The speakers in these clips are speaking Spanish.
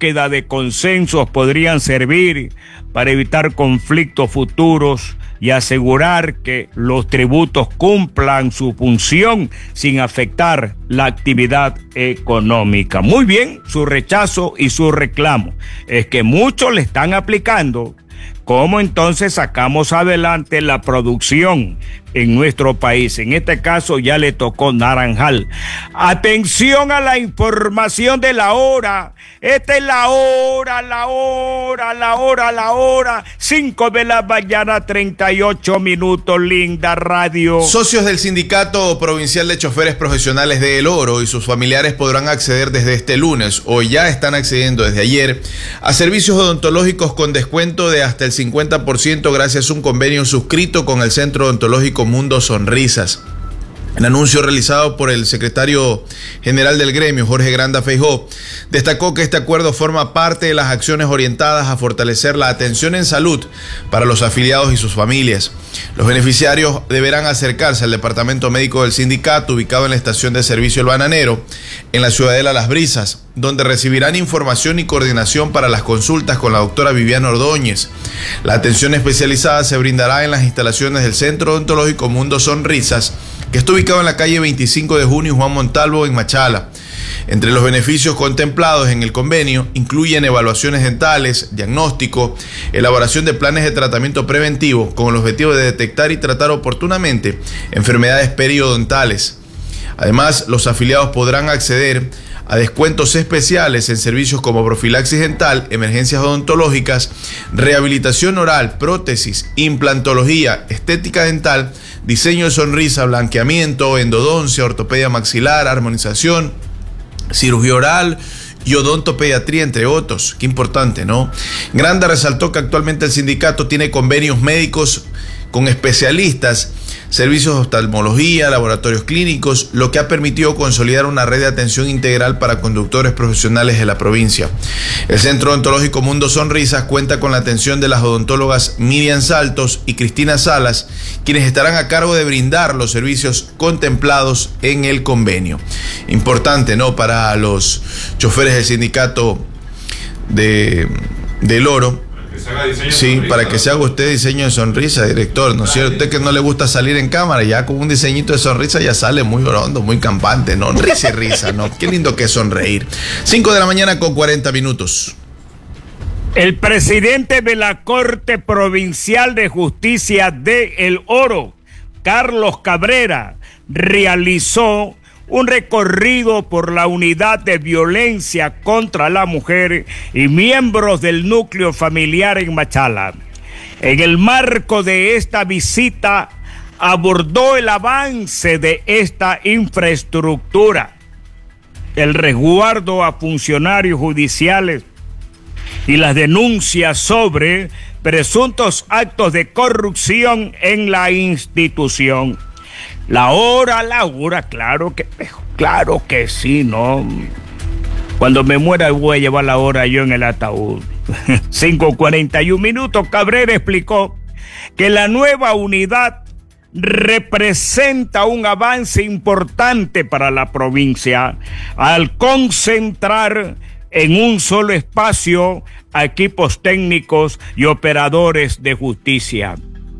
búsqueda de consensos podrían servir para evitar conflictos futuros y asegurar que los tributos cumplan su función sin afectar la actividad económica. Muy bien, su rechazo y su reclamo. Es que muchos le están aplicando. ¿Cómo entonces sacamos adelante la producción en nuestro país? En este caso ya le tocó Naranjal. Atención a la información de la hora. Esta es la hora. 5 de la mañana, 38 minutos, linda radio. Socios del Sindicato Provincial de Choferes Profesionales de El Oro y sus familiares podrán acceder desde este lunes, o ya están accediendo desde ayer, a servicios odontológicos con descuento de hasta el 50% gracias a un convenio suscrito con el Centro Odontológico Mundo Sonrisas. El anuncio realizado por el secretario general del gremio, Jorge Granda Feijó, destacó que este acuerdo forma parte de las acciones orientadas a fortalecer la atención en salud para los afiliados y sus familias. Los beneficiarios deberán acercarse al departamento médico del sindicato, ubicado en la estación de servicio El Bananero, en la ciudadela Las Brisas, donde recibirán información y coordinación para las consultas con la doctora Viviana Ordóñez. La atención especializada se brindará en las instalaciones del Centro Odontológico Mundo Sonrisas, que está ubicado en la calle 25 de junio y Juan Montalvo en Machala. Entre los beneficios contemplados en el convenio incluyen evaluaciones dentales, diagnóstico, elaboración de planes de tratamiento preventivo con el objetivo de detectar y tratar oportunamente enfermedades periodontales. Además, los afiliados podrán acceder a descuentos especiales en servicios como profilaxis dental, emergencias odontológicas, rehabilitación oral, prótesis, implantología, estética dental, diseño de sonrisa, blanqueamiento, endodoncia, ortopedia maxilar, armonización, cirugía oral y odontopediatría, entre otros. Qué importante, ¿no? Granda resaltó que actualmente el sindicato tiene convenios médicos con especialistas, servicios de oftalmología, laboratorios clínicos, lo que ha permitido consolidar una red de atención integral para conductores profesionales de la provincia. El Centro Odontológico Mundo Sonrisas cuenta con la atención de las odontólogas Miriam Saltos y Cristina Salas, quienes estarán a cargo de brindar los servicios contemplados en el convenio. Importante, ¿no?, para los choferes del sindicato del Oro. Sí, para que se haga usted diseño de sonrisa, director, ¿no es cierto? Usted que no le gusta salir en cámara, ya con un diseñito de sonrisa ya sale muy hondo, muy campante, ¿no? Risa y risa, ¿no? Qué lindo que es sonreír. 5 de la mañana con 40 minutos. El presidente de la Corte Provincial de Justicia de El Oro, Carlos Cabrera, realizó un recorrido por la unidad de violencia contra la mujer y miembros del núcleo familiar en Machala. En el marco de esta visita, abordó el avance de esta infraestructura, el resguardo a funcionarios judiciales y las denuncias sobre presuntos actos de corrupción en la institución. La hora, claro que sí, ¿no? Cuando me muera voy a llevar la hora yo en el ataúd. 5:41 minutos. Cabrera explicó que la nueva unidad representa un avance importante para la provincia al concentrar en un solo espacio a equipos técnicos y operadores de justicia.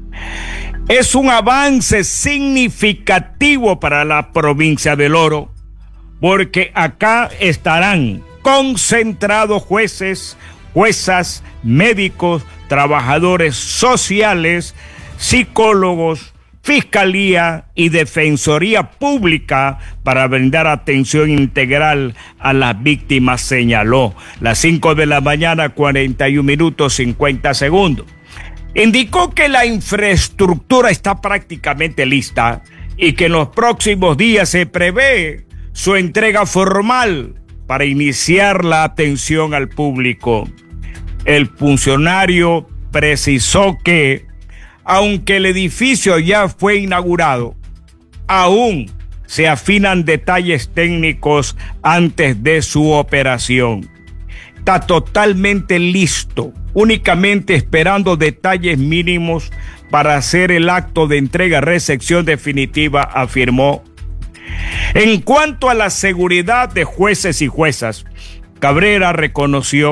Es un avance significativo para la provincia del Oro, porque acá estarán concentrados jueces, juezas, médicos, trabajadores sociales, psicólogos, fiscalía y defensoría pública para brindar atención integral a las víctimas, señaló. Las 5 de la mañana, 41 minutos, 50 segundos. Indicó que la infraestructura está prácticamente lista y que en los próximos días se prevé su entrega formal para iniciar la atención al público. El funcionario precisó que, aunque el edificio ya fue inaugurado, aún se afinan detalles técnicos antes de su operación. Está totalmente listo, únicamente esperando detalles mínimos para hacer el acto de entrega-recepción definitiva, afirmó. En cuanto a la seguridad de jueces y juezas, Cabrera reconoció